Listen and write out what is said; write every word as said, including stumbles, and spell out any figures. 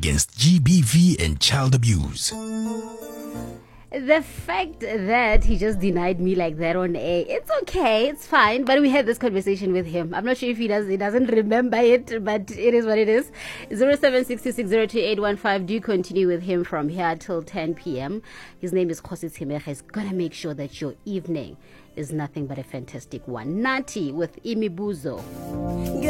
against G B V and child abuse. The fact that he just denied me like that on air, it's okay, it's fine. But we had this conversation with him. I'm not sure if he does, he doesn't remember it, but it is what it is. zero seven six two six zero two eight one five. Do continue with him from here till ten p.m. His name is Khosi Tsimehe. He's gonna make sure that your evening is nothing but a fantastic one. Nati with Imibuzo.